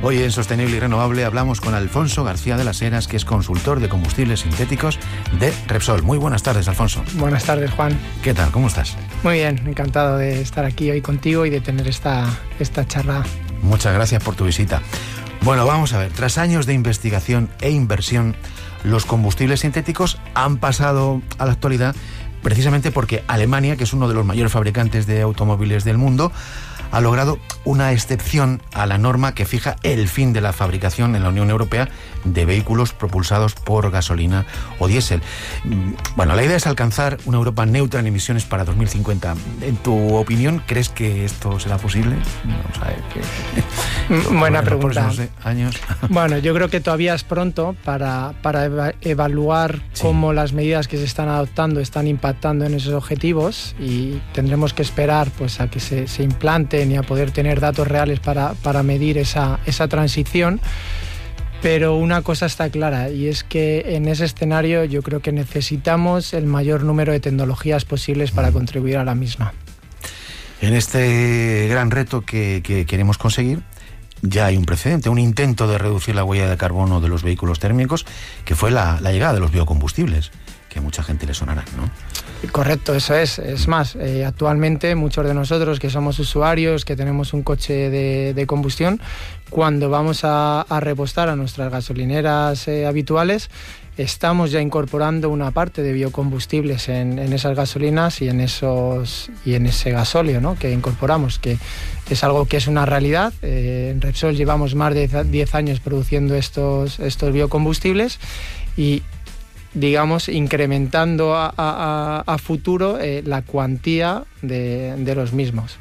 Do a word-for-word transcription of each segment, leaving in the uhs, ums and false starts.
Hoy en Sostenible y Renovable hablamos con Alfonso García de las Heras, que es consultor de combustibles sintéticos de Repsol. Muy buenas tardes, Alfonso. Buenas tardes, Juan. ¿Qué tal? ¿Cómo estás? Muy bien, encantado de estar aquí hoy contigo y de tener esta, esta charla. Muchas gracias por tu visita. Bueno, vamos a ver. Tras años de investigación e inversión, los combustibles sintéticos han pasado a la actualidad precisamente porque Alemania, que es uno de los mayores fabricantes de automóviles del mundo, ha logrado una excepción a la norma que fija el fin de la fabricación en la Unión Europea de vehículos propulsados por gasolina o diésel. Bueno, la idea es alcanzar una Europa neutra en emisiones para dos mil cincuenta. En tu opinión, ¿crees que esto será posible? Vamos a ver qué... Buena pregunta. Los años. Bueno, yo creo que todavía es pronto para, para eva- evaluar sí. cómo las medidas que se están adoptando están impactando en esos objetivos, y tendremos que esperar pues a que se, se implanten y a poder tener datos reales para, para medir esa, esa transición. Pero una cosa está clara, y es que en ese escenario yo creo que necesitamos el mayor número de tecnologías posibles para contribuir a la misma. En este gran reto que, que queremos conseguir, ya hay un precedente, un intento de reducir la huella de carbono de los vehículos térmicos, que fue la, la llegada de los biocombustibles, que a mucha gente le sonará, ¿no? Correcto, eso es. Es más, eh, actualmente muchos de nosotros que somos usuarios, que tenemos un coche de, de combustión, cuando vamos a, a repostar a nuestras gasolineras eh, habituales, estamos ya incorporando una parte de biocombustibles en, en esas gasolinas y en esos y en ese gasóleo, ¿no?, que incorporamos, que es algo que es una realidad. Eh, en Repsol llevamos más de diez años produciendo estos, estos biocombustibles y, digamos, incrementando a, a, a futuro eh, la cuantía de, de los mismos.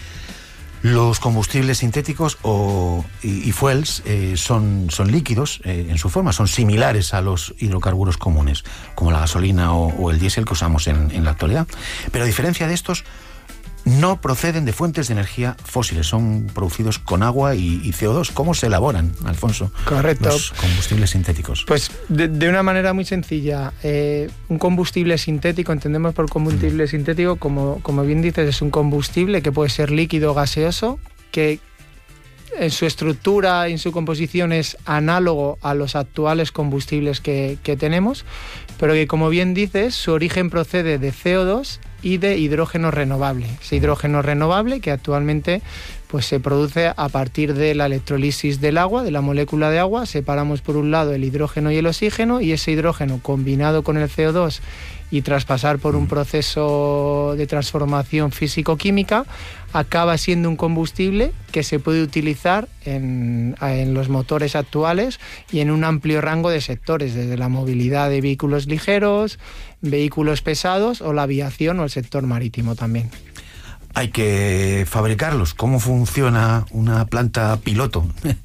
Los combustibles sintéticos o, y, y fuels eh, son, son líquidos eh, en su forma, son similares a los hidrocarburos comunes, como la gasolina o, o el diésel que usamos en, en la actualidad. Pero a diferencia de estos, no proceden de fuentes de energía fósiles, son producidos con agua y, y C O dos. ¿Cómo se elaboran, Alfonso, Correcto. los combustibles sintéticos? Pues de, de una manera muy sencilla. Eh, un combustible sintético, entendemos por combustible mm. sintético, como, como bien dices, es un combustible que puede ser líquido o gaseoso, que en su estructura y en su composición es análogo a los actuales combustibles que, que tenemos, pero que, como bien dices, su origen procede de C O dos y de hidrógeno renovable. Ese hidrógeno renovable que actualmente pues, se produce a partir de la electrolisis del agua, de la molécula de agua. Separamos por un lado el hidrógeno y el oxígeno, y ese hidrógeno combinado con el C O dos y tras pasar por un proceso de transformación físico-química acaba siendo un combustible que se puede utilizar en, en los motores actuales y en un amplio rango de sectores, desde la movilidad de vehículos ligeros, vehículos pesados o la aviación o el sector marítimo también. Hay que fabricarlos. ¿Cómo funciona una planta piloto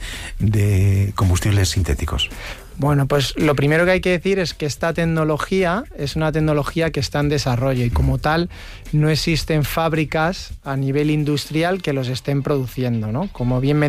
de combustibles sintéticos? Bueno, pues lo primero que hay que decir es que esta tecnología es una tecnología que está en desarrollo y, como tal, no existen fábricas a nivel industrial que los estén produciendo, ¿no? Como bien